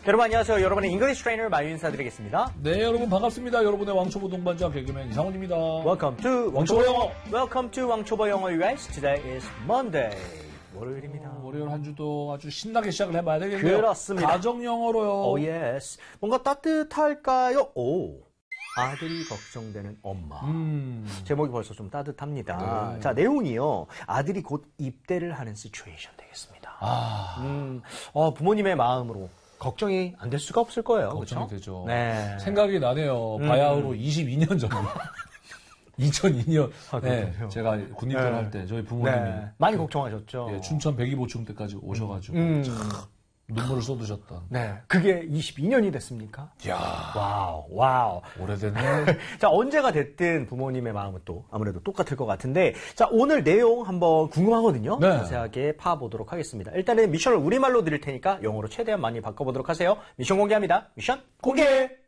여러분 안녕하세요. 여러분의 잉글리시 트레이너 마유 인사드리겠습니다. 네, 여러분 반갑습니다. 여러분의 왕초보 동반자 개그맨 이상훈입니다. Welcome to 왕초보 영어. Welcome to 왕초보 영어, you guys. Today is Monday. 월요일입니다. 월요일 한 주도 아주 신나게 시작을 해봐야 되겠네요. 그렇습니다. 가정 영어로요. Oh yes. 뭔가 따뜻할까요? 오. 아들이 걱정되는 엄마. 제목이 벌써 좀 따뜻합니다. 네. 자, 내용이요. 아들이 곧 입대를 하는 시츄에이션 되겠습니다. 부모님의 마음으로 걱정이 안 될 수가 없을 거예요. 걱정이 그렇죠? 되죠. 네. 생각이 나네요. 바야흐로 22년 전에. 2002년. 네, 제가 군입대를 할 때 저희 부모님이 네. 많이 걱정하셨죠. 예, 춘천 백이보충 때까지 오셔가지고 참 눈물을 쏟으셨던. 네. 그게 22년이 됐습니까? 이야. 와우. 오래됐네. 자, 언제가 됐든 부모님의 마음은 또 아무래도 똑같을 것 같은데, 자, 오늘 내용 한번 궁금하거든요. 네. 자세하게 파보도록 하겠습니다. 일단은 미션을 우리말로 드릴 테니까 영어로 최대한 많이 바꿔보도록 하세요. 미션 공개합니다. 미션 공개!